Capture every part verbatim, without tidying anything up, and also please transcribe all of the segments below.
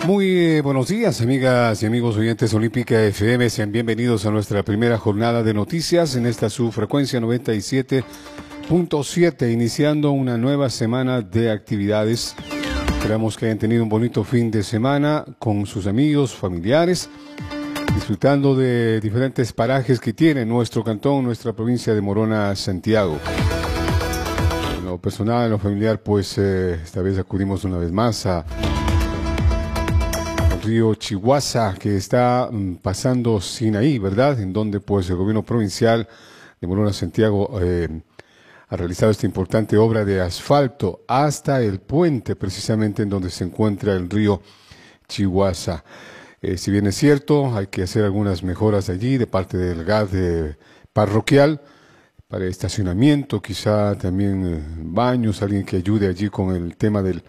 Muy eh, buenos días, amigas y amigos oyentes Olímpica F M. Sean bienvenidos a nuestra primera jornada de noticias en esta su frecuencia noventa y siete punto siete, iniciando una nueva semana de actividades. Esperamos que hayan tenido un bonito fin de semana con sus amigos, familiares, disfrutando de diferentes parajes que tiene nuestro cantón, nuestra provincia de Morona, Santiago. En lo personal, en lo familiar, pues eh, esta vez acudimos una vez más a río Chihuahua, que está mm, pasando Sinaí, ¿verdad? En donde pues el gobierno provincial de Morona, Santiago eh, ha realizado esta importante obra de asfalto hasta el puente, precisamente en donde se encuentra el río Chihuahua. Eh, si bien es cierto, hay que hacer algunas mejoras allí de parte del G A D parroquial para estacionamiento, quizá también eh, baños, alguien que ayude allí con el tema del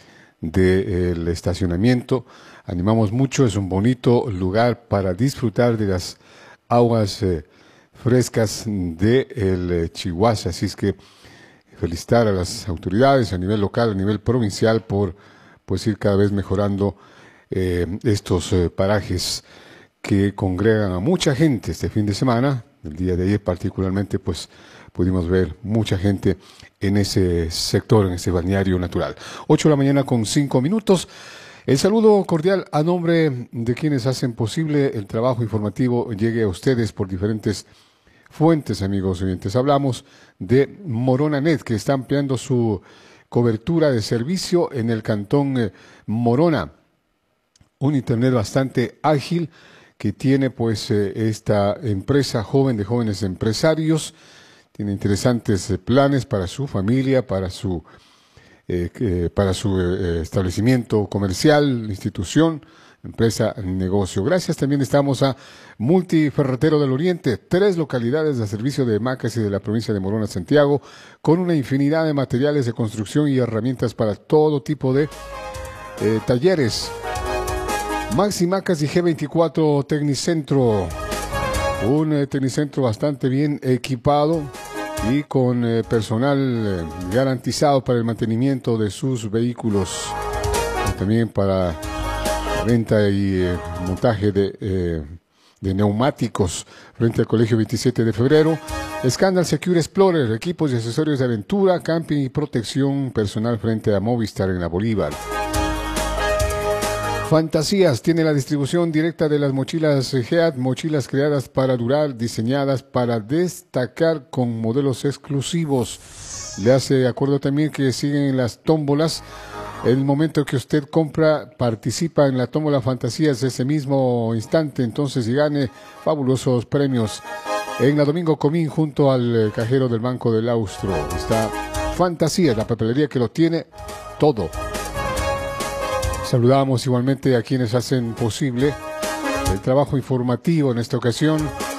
del estacionamiento. Animamos mucho, es un bonito lugar para disfrutar de las aguas eh, frescas de el eh, Chihuahua, así es que felicitar a las autoridades a nivel local, a nivel provincial por pues ir cada vez mejorando eh, estos eh, parajes que congregan a mucha gente este fin de semana. El día de ayer particularmente pues pudimos ver mucha gente en ese sector, en ese balneario natural. ocho de la mañana con cinco minutos. El saludo cordial a nombre de quienes hacen posible el trabajo informativo llegue a ustedes por diferentes fuentes, amigos oyentes. Hablamos de Moronanet, que está ampliando su cobertura de servicio en el cantón eh, Morona. Un internet bastante ágil que tiene pues eh, esta empresa joven de jóvenes empresarios. Tiene interesantes eh, planes para su familia, para su eh, eh, para su eh, establecimiento comercial, institución, empresa, negocio. Gracias. También estamos a Multiferretero del Oriente, tres localidades de servicio de Macas y de la provincia de Morona, Santiago, con una infinidad de materiales de construcción y herramientas para todo tipo de eh, talleres. Maxi Macas y G veinticuatro Tecnicentro, un eh, Tecnicentro bastante bien equipado y con eh, personal eh, garantizado para el mantenimiento de sus vehículos, y también para venta y eh, montaje de, eh, de neumáticos frente al Colegio veintisiete de febrero. Scandal Secure Explorer, equipos y accesorios de aventura, camping y protección personal frente a Movistar en la Bolívar. Fantasías tiene la distribución directa de las mochilas G E A T, mochilas creadas para durar, diseñadas para destacar con modelos exclusivos. Le hace acuerdo también que siguen las tómbolas. El momento que usted compra, participa en la tómbola Fantasías ese mismo instante, entonces y gane fabulosos premios. En la Domingo Comín, junto al cajero del Banco del Austro, está Fantasías, la papelería que lo tiene todo. Saludamos igualmente a quienes hacen posible el trabajo informativo en esta ocasión.